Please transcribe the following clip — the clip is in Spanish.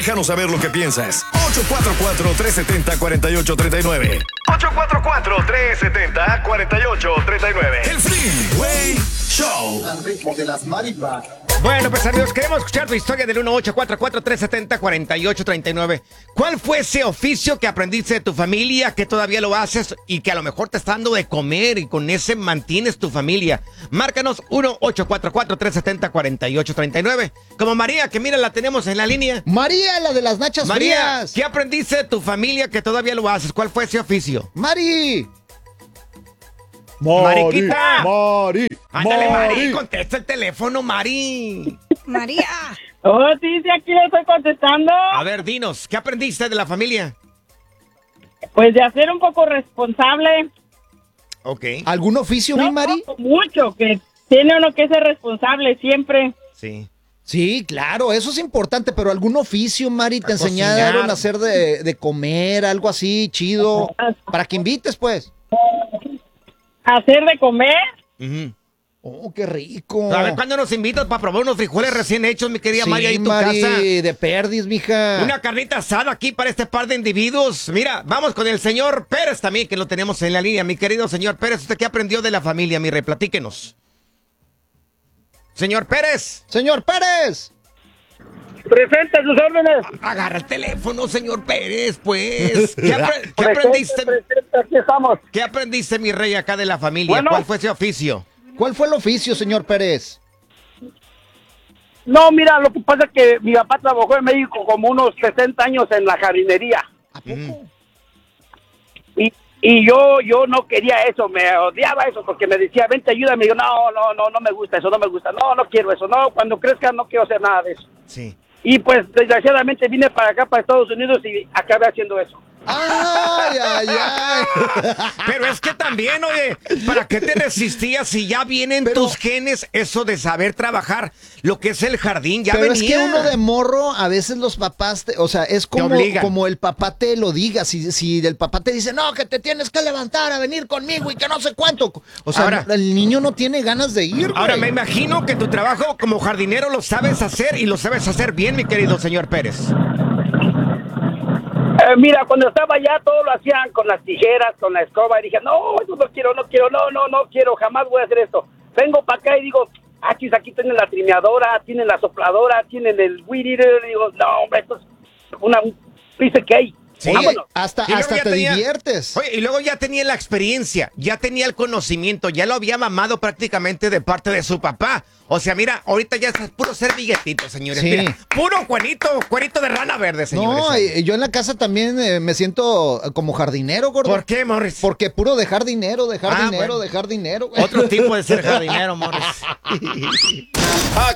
Déjanos saber lo que piensas. 844-370-4839. 844-370-4839. El Freeway Show. Al ritmo de las marimbas. Bueno, pues amigos, queremos escuchar tu historia del 1844-370-4839. ¿Cuál fue ese oficio que aprendiste de tu familia, que todavía lo haces y que a lo mejor te está dando de comer y con ese mantienes tu familia? Márcanos 1844-370-4839. Como María, que mira, la tenemos en la línea. María, la de las nachas María, frías. ¿qué aprendiste de tu familia que todavía lo haces? ¿Cuál fue ese oficio? Mari. Mariquita. Mari. Ándale, Mari, contesta el teléfono, Mari. María. Oh, sí, aquí le estoy contestando. A ver, dinos, ¿qué aprendiste de la familia? Pues de ser un poco responsable. Ok. ¿Algún oficio, mi Mari? No, mucho, que tiene uno que ser responsable siempre. Sí. Sí, claro, eso es importante, pero algún oficio, Mari, te cocinar. enseñaron a hacer de comer, algo así, chido, para que invites, pues. Hacer de comer. Ujú. Oh, qué rico. A ver, ¿cuándo nos invitas para probar unos frijoles recién hechos, mi querida Sí, María, ahí en tu Mari, casa? de perdis, mija. Una carnita asada aquí para este par de individuos. Mira, vamos con el señor Pérez también, que lo tenemos en la línea. Mi querido señor Pérez, ¿usted qué aprendió de la familia, mi rey? Platíquenos. Señor Pérez. Señor Pérez. Presente sus órdenes. Agarra el teléfono, señor Pérez, pues. ¿Qué aprendiste? Presente, aquí estamos. ¿Qué aprendiste, mi rey, acá de la familia? Bueno. ¿Cuál fue ese oficio? ¿Cuál fue el oficio, señor Pérez? No, mira, lo que pasa es que mi papá trabajó en México como unos 60 años en la jardinería. ¿A poco? Y yo no quería eso, me odiaba eso, porque me decía, vente, ayúdame. Y yo, no me gusta eso, no me gusta. No quiero eso, no, cuando crezca no quiero hacer nada de eso. Sí. Y pues, desgraciadamente, vine para acá, para Estados Unidos, y acabé haciendo eso. Ay. Pero es que también, oye, ¿para qué te resistías si ya vienen tus genes eso de saber trabajar? Lo que es el jardín, ya Pero venía. es que uno de morro, a veces los papás, o sea, es obligan. como el papá te lo diga. Si el papá te dice, no, que te tienes que levantar a venir conmigo y que no sé cuánto. O sea, Ahora, el niño no tiene ganas de ir, Ahora, güey. me imagino que tu trabajo como jardinero lo sabes hacer y lo sabes hacer bien, mi querido señor Pérez. Mira, cuando estaba allá, todo lo hacían con las tijeras, con la escoba, y dije, no, eso no quiero, jamás voy a hacer esto. Vengo para acá y digo, aquí tienen la trimeadora, tienen la sopladora, tienen el weed eater, y digo, no, hombre, esto es un piece que hay. Sí, Vámonos. hasta Y luego ya te tenía- diviertes. Oye, y luego ya tenía la experiencia, ya tenía el conocimiento, ya lo había mamado prácticamente de parte de su papá. O sea, mira, ahorita ya es puro ser billetito, señores. Sí. Mira, puro cuerito de rana verde, señores. No, yo en la casa también me siento como jardinero, gordo. ¿Por qué, Morris? Porque puro dejar dinero, bueno. dejar dinero. Güey. Otro tipo de ser jardinero, Morris.